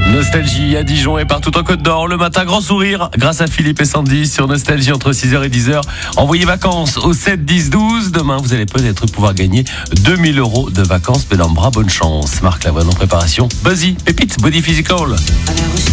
Nostalgie à Dijon et partout en Côte d'Or. Le matin, grand sourire grâce à Philippe et Sandy sur Nostalgie entre 6h et 10h. Envoyez vacances au 7 10 12. Demain, vous allez peut-être pouvoir gagner 2000 € de vacances. Pédambra, bonne chance. Marc Lavoine en préparation. Buzzy, Pépite, Body Physical.